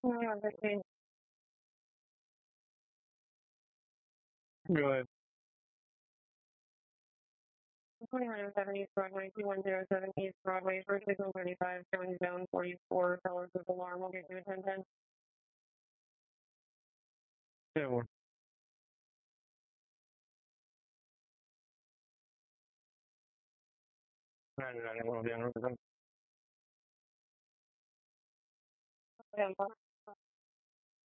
Yeah, okay. Go ahead. 2907 East Broadway, 2107 East Broadway, first signal 35, showing zone 44, fellows with alarm, will get you 1010. 10-1. Nine, 1, 10, 10